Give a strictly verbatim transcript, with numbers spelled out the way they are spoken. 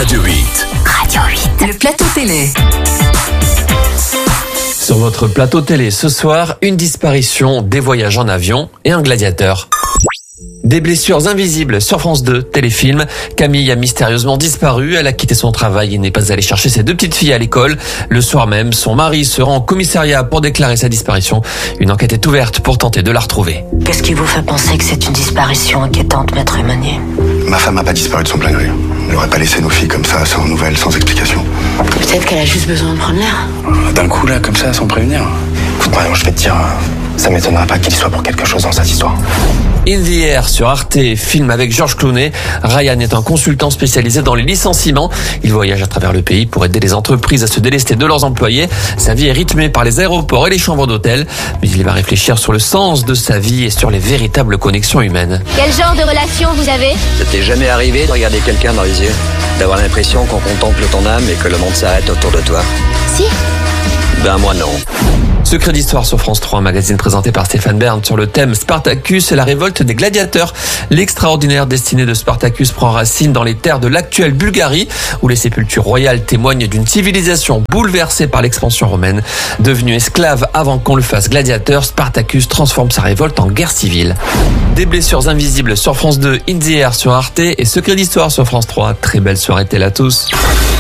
Radio huit. Radio huit. Le plateau télé. Sur votre plateau télé ce soir, une disparition, des voyages en avion et un gladiateur. Des blessures invisibles sur France deux, téléfilm. Camille a mystérieusement disparu. Elle a quitté son travail et n'est pas allée chercher ses deux petites filles à l'école. Le soir même, son mari se rend au commissariat pour déclarer sa disparition. Une enquête est ouverte pour tenter de la retrouver. Qu'est-ce qui vous fait penser que c'est une disparition inquiétante, maître Emmanuel? Ma femme n'a pas disparu de son plein gré. Elle n'aurait pas laissé nos filles comme ça, sans nouvelles, sans explication. Peut-être qu'elle a juste besoin de prendre l'air. D'un coup, là, comme ça, sans prévenir. Écoute, Marion, je vais te dire, ça m'étonnera pas qu'il y soit pour quelque chose dans cette histoire. In the Air sur Arte, film avec Georges Clooney. Ryan est un consultant spécialisé dans les licenciements. Il voyage à travers le pays pour aider les entreprises à se délester de leurs employés. Sa vie est rythmée par les aéroports et les chambres d'hôtel. Mais il va réfléchir sur le sens de sa vie et sur les véritables connexions humaines. Quel genre de relation vous avez? Ça t'est jamais arrivé de regarder quelqu'un dans les yeux? D'avoir l'impression qu'on contemple ton âme et que le monde s'arrête autour de toi? Si. Ben moi non. Secret d'histoire sur France trois, un magazine présenté par Stéphane Bern sur le thème Spartacus et la révolte des gladiateurs. L'extraordinaire destinée de Spartacus prend racine dans les terres de l'actuelle Bulgarie, où les sépultures royales témoignent d'une civilisation bouleversée par l'expansion romaine. Devenu esclave avant qu'on le fasse gladiateur, Spartacus transforme sa révolte en guerre civile. Des blessures invisibles sur France deux, In the Air sur Arte et Secret d'histoire sur France trois. Très belle soirée télé à tous.